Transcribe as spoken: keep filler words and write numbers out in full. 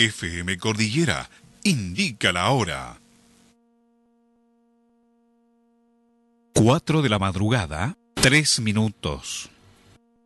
F M Cordillera indica la hora. Cuatro de la madrugada, tres minutos.